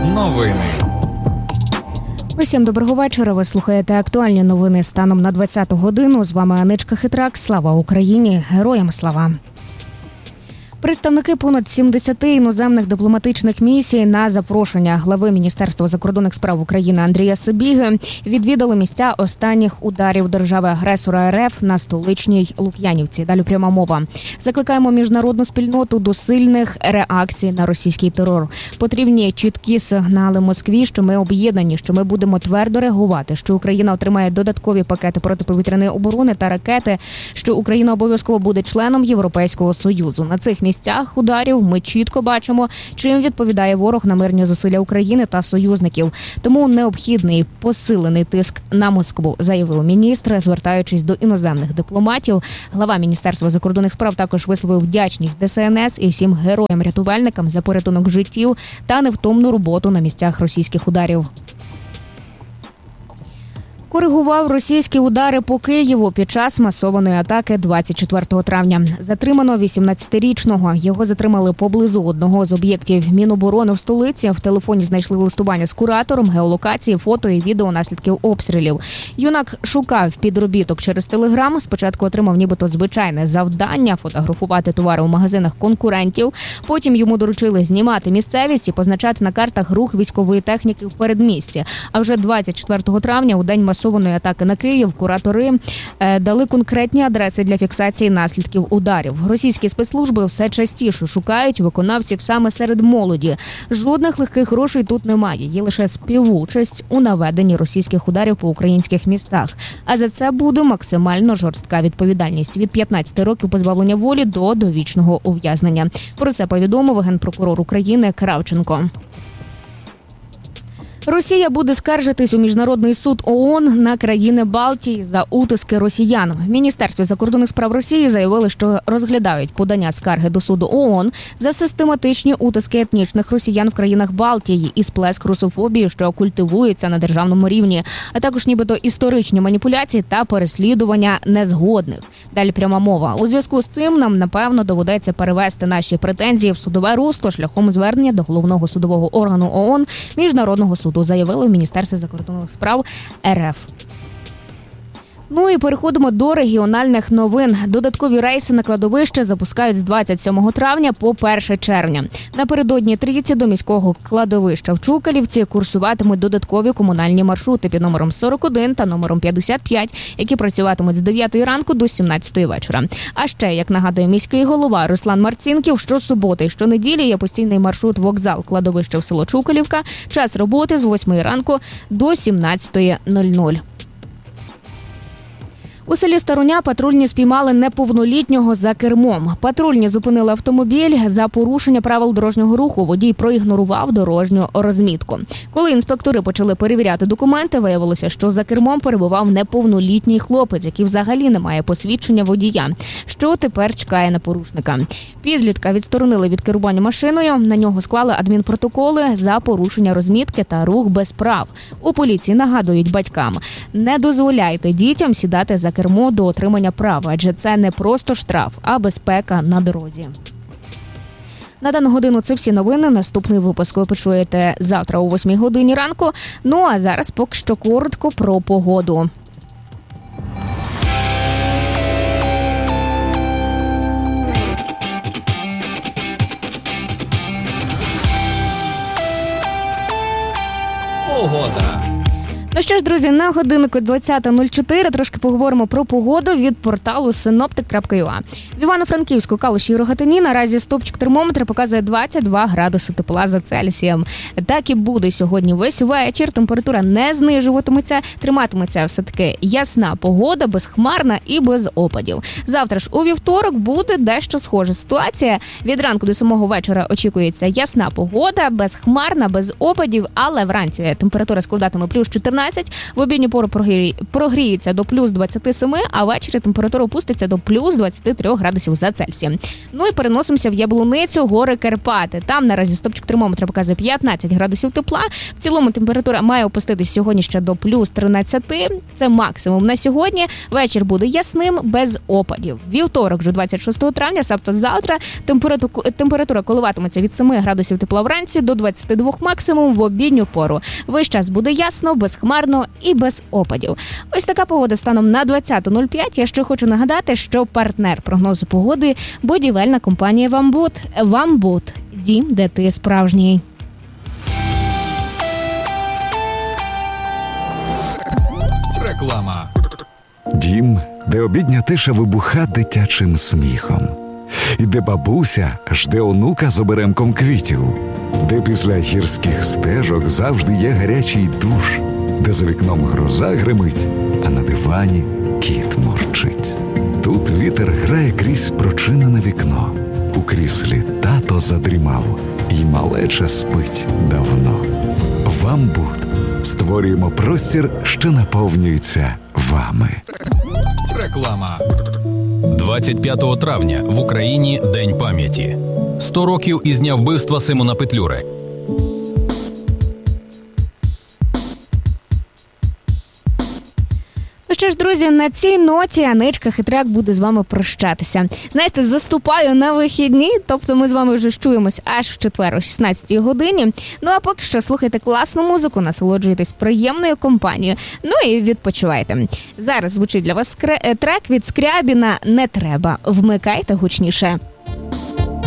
Новини. Усім доброго вечора. Ви слухаєте актуальні новини станом на 20-ту годину. З вами Аничка Хитрак. Слава Україні! Героям слава! Представники понад 70 іноземних дипломатичних місій на запрошення глави Міністерства закордонних справ України Андрія Сибіги відвідали місця останніх ударів держави-агресора РФ на столичній Лук'янівці. Далі пряма мова. Закликаємо міжнародну спільноту до сильних реакцій на російський терор. Потрібні чіткі сигнали Москві, що ми об'єднані, що ми будемо твердо реагувати, що Україна отримає додаткові пакети протиповітряної оборони та ракети, що Україна обов'язково буде членом Європейського Союзу. На цих місцях ударів ми чітко бачимо, чим відповідає ворог на мирні зусилля України та союзників. Тому необхідний посилений тиск на Москву, заявив міністр, звертаючись до іноземних дипломатів. Глава Міністерства закордонних справ також висловив вдячність ДСНС і всім героям-рятувальникам за порятунок життів та невтомну роботу на місцях російських ударів. Коригував російські удари по Києву під час масованої атаки 24 травня. Затримано 18-річного. Його затримали поблизу одного з об'єктів Міноборони в столиці. В телефоні знайшли листування з куратором, геолокації, фото і відео наслідків обстрілів. Юнак шукав підробіток через Телеграм. Спочатку отримав нібито звичайне завдання – фотографувати товари у магазинах конкурентів. Потім йому доручили знімати місцевість і позначати на картах рух військової техніки в передмісті. А вже 24 травня, у день масованої атаки на Київ, куратори дали конкретні адреси для фіксації наслідків ударів. Російські спецслужби все частіше шукають виконавців саме серед молоді. Жодних легких грошей тут немає. Є лише співучасть у наведенні російських ударів по українських містах. А за це буде максимально жорстка відповідальність – від 15 років позбавлення волі до довічного ув'язнення. Про це повідомив генпрокурор України Кравченко. Росія буде скаржитись у Міжнародний суд ООН на країни Балтії за утиски росіян. В Міністерстві закордонних справ Росії заявили, що розглядають подання скарги до суду ООН за систематичні утиски етнічних росіян в країнах Балтії і сплеск русофобії, що культивується на державному рівні, а також нібито історичні маніпуляції та переслідування незгодних. Далі пряма мова. У зв'язку з цим нам, напевно, доведеться перевести наші претензії в судове русло шляхом звернення до головного судового органу ООН Міжнародного суду, заявили в Міністерстві закордонних справ РФ. Ну і переходимо до регіональних новин. Додаткові рейси на кладовище запускають з 27 травня по 1 червня. Напередодні трійці до міського кладовища в Чукалівці курсуватимуть додаткові комунальні маршрути під номером 41 та номером 55, які працюватимуть з 9 ранку до 17 вечора. А ще, як нагадує міський голова Руслан Марцінків, щосуботи і щонеділі є постійний маршрут вокзал кладовище в село Чукалівка. Час роботи з 8 ранку до 17:00. У селі Старуня патрульні спіймали неповнолітнього за кермом. Патрульні зупинили автомобіль за порушення правил дорожнього руху. Водій проігнорував дорожню розмітку. Коли інспектори почали перевіряти документи, виявилося, що за кермом перебував неповнолітній хлопець, який взагалі не має посвідчення водія. Що тепер чекає на порушника? Підлітка відсторонили від керування машиною. На нього склали адмінпротоколи за порушення розмітки та рух без прав. У поліції нагадують батькам: не дозволяйте дітям сідати за кермо до отримання права, адже це не просто штраф, а безпека на дорозі. На дану годину це всі новини. Наступний випуск ви почуєте завтра о 8 годині ранку. Ну а зараз поки що коротко про погоду. Погода. Ну що ж, друзі, на годиннику 20:04 трошки поговоримо про погоду від порталу synoptic.ua. В Івано-Франківську, Калуші і Рогатині наразі стопчик термометра показує 22 градуси тепла за Цельсієм. Так і буде сьогодні весь вечір. Температура не знижуватиметься, триматиметься все-таки ясна погода, безхмарна і без опадів. Завтра ж у вівторок буде дещо схожа ситуація. Від ранку до самого вечора очікується ясна погода, безхмарна, без опадів, але вранці температура складатиме плюс 14, 19, в обідню пору прогріється до плюс 27, а ввечері температура опуститься до плюс 23 градусів за Цельсієм. Ну і переносимося в Яблуницю, гори Карпати. Там наразі стопчик термометра показує 15 градусів тепла. В цілому температура має опуститись сьогодні ще до плюс 13. Це максимум на сьогодні. Вечір буде ясним, без опадів. Вівторок, вже 26 травня, тобто завтра, температура коливатиметься від 7 градусів тепла вранці до 22 максимум в обідню пору. Весь час буде ясно, безхмарно і без опадів. Ось така погода станом на 20.05. Я ще хочу нагадати, що партнер прогнозу погоди – будівельна компанія «Вамбут». «Вамбут» – дім, де ти справжній. Реклама. Дім, де обідня тиша вибуха дитячим сміхом. І де бабуся жде онука з оберемком квітів. Де після гірських стежок завжди є гарячий душ. Де за вікном гроза гримить, а на дивані кіт мурчить. Тут вітер грає крізь прочинене вікно. У кріслі тато задрімав, і малеча спить давно. «Вамбут» створюємо простір, що наповнюється вами. Реклама. 25 травня в Україні День пам'яті. 100 років із дня вбивства Симона Петлюри. Ну що ж, друзі, на цій ноті Аничка Хитряк буде з вами прощатися. Знаєте, заступаю на вихідні, тобто ми з вами вже чуємось аж в четвер о 16-й годині. Ну а поки що слухайте класну музику, насолоджуйтесь приємною компанією, ну і відпочивайте. Зараз звучить для вас трек від Скрябіна «Не треба». Вмикайте гучніше.